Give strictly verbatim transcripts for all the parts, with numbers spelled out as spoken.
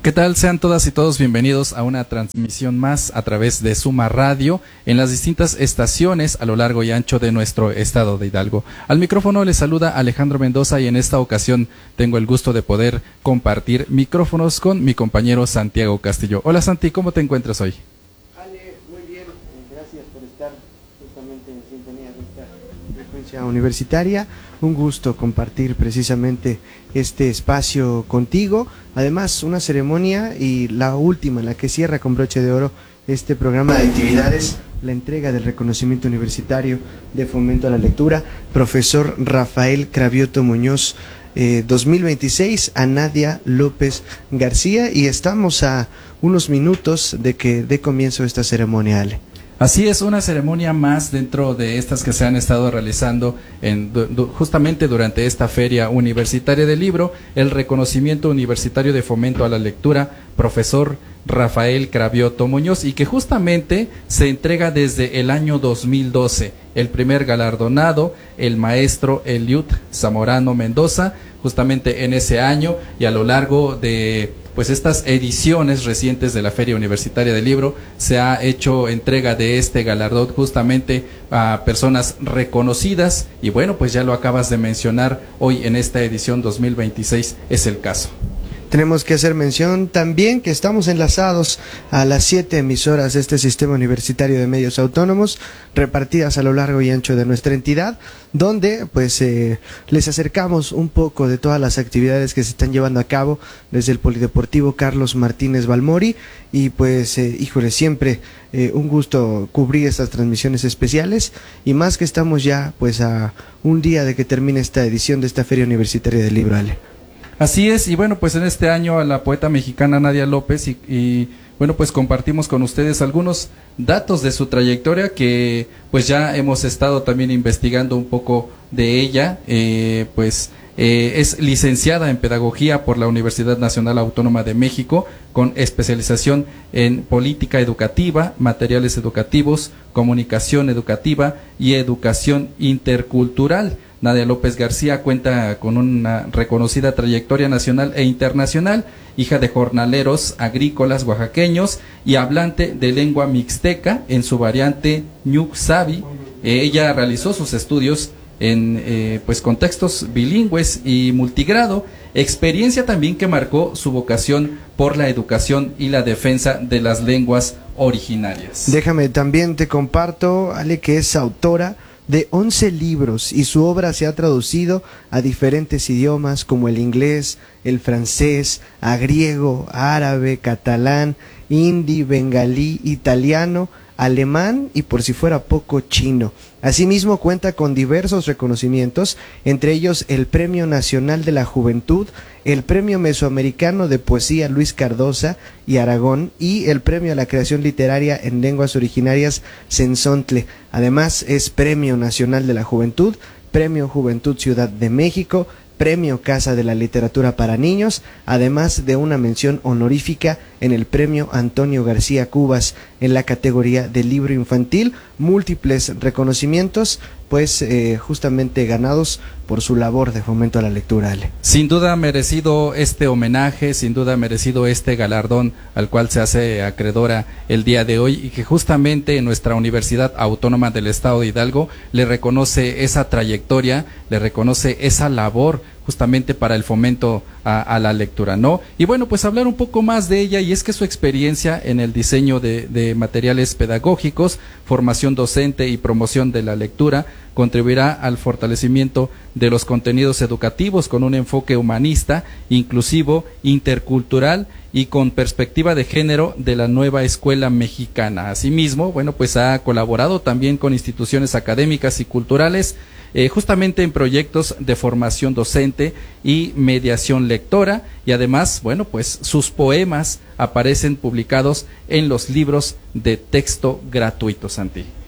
¿Qué tal? Sean todas y todos bienvenidos a una transmisión más a través de Suma Radio en las distintas estaciones a lo largo y ancho de nuestro estado de Hidalgo. Al micrófono les saluda Alejandro Mendoza y en esta ocasión tengo el gusto de poder compartir micrófonos con mi compañero Santiago Castillo. Hola Santi, ¿cómo te encuentras hoy? Ale, muy bien, gracias por estar justamente en sintonía de esta frecuencia universitaria. Un gusto compartir precisamente este espacio contigo. Además, una ceremonia y la última, la que cierra con broche de oro este programa de actividades, la entrega del reconocimiento universitario de fomento a la lectura, profesor Rafael Cravioto Muñoz, eh, dos mil veintiséis, a Nadia López García, y estamos a unos minutos de que dé comienzo esta ceremonia, Ale. Así es, una ceremonia más dentro de estas que se han estado realizando en, du, justamente durante esta Feria Universitaria del Libro, el reconocimiento universitario de fomento a la lectura, profesor Rafael Cravioto Muñoz, y que justamente se entrega desde el año dos mil doce. El primer galardonado, el maestro Eliud Zamorano Mendoza, justamente en ese año, y a lo largo de pues estas ediciones recientes de la Feria Universitaria del Libro se ha hecho entrega de este galardón justamente a personas reconocidas, y bueno, pues ya lo acabas de mencionar, hoy en esta edición dos mil veintiséis es el caso. Tenemos que hacer mención también que estamos enlazados a las siete emisoras de este Sistema Universitario de Medios Autónomos, repartidas a lo largo y ancho de nuestra entidad, donde pues eh, les acercamos un poco de todas las actividades que se están llevando a cabo desde el Polideportivo Carlos Martínez Balmori, y pues eh, híjole, siempre eh, un gusto cubrir estas transmisiones especiales, y más que estamos ya pues a un día de que termine esta edición de esta Feria Universitaria del Libro, Ale. Así es, y bueno, pues en este año a la poeta mexicana Nadia López, y, y bueno, pues compartimos con ustedes algunos datos de su trayectoria que pues ya hemos estado también investigando un poco de ella. eh, pues eh, es licenciada en Pedagogía por la Universidad Nacional Autónoma de México, con especialización en Política Educativa, Materiales Educativos, Comunicación Educativa y Educación Intercultural. Nadia López García cuenta con una reconocida trayectoria nacional e internacional, hija de jornaleros agrícolas oaxaqueños y hablante de lengua mixteca en su variante ñuxabi. Eh, ella realizó sus estudios en eh, pues contextos bilingües y multigrado, experiencia también que marcó su vocación por la educación y la defensa de las lenguas originarias. Déjame también te comparto, Ale, que es autora de once libros, y su obra se ha traducido a diferentes idiomas como el inglés, el francés, a griego, árabe, catalán, hindi, bengalí, italiano, alemán y, por si fuera poco, chino. Asimismo cuenta con diversos reconocimientos, entre ellos el Premio Nacional de la Juventud, el Premio Mesoamericano de Poesía Luis Cardosa y Aragón, y el Premio a la Creación Literaria en Lenguas Originarias Cenzontle. Además es Premio Nacional de la Juventud, Premio Juventud Ciudad de México, Premio Casa de la Literatura para Niños, además de una mención honorífica en el Premio Antonio García Cubas en la categoría de libro infantil. Múltiples reconocimientos pues eh, justamente ganados por su labor de fomento a la lectura, Ale. Sin duda merecido este homenaje, sin duda merecido este galardón al cual se hace acreedora el día de hoy, y que justamente nuestra Universidad Autónoma del Estado de Hidalgo le reconoce esa trayectoria, le reconoce esa labor justamente para el fomento a, a la lectura, ¿no? Y bueno, pues hablar un poco más de ella, y es que su experiencia en el diseño de, de materiales pedagógicos, formación docente y promoción de la lectura contribuirá al fortalecimiento de los contenidos educativos con un enfoque humanista, inclusivo, intercultural y con perspectiva de género de la nueva escuela mexicana. Asimismo, bueno, pues ha colaborado también con instituciones académicas y culturales, Eh, justamente en proyectos de formación docente y mediación lectora, y además, bueno, pues sus poemas aparecen publicados en los libros de texto gratuitos, Santi.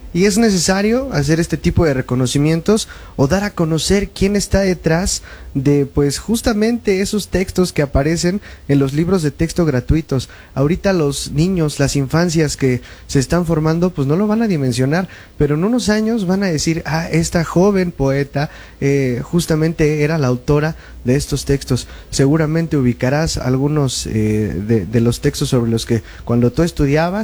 Y es necesario hacer este tipo de reconocimientos o dar a conocer quién está detrás de, pues, justamente esos textos que aparecen en los libros de texto gratuitos. Ahorita los niños, las infancias que se están formando, pues no lo van a dimensionar, pero en unos años van a decir, ah, esta joven poeta eh, justamente era la autora de estos textos. Seguramente ubicarás algunos eh, de, de los textos sobre los que cuando tú estudiabas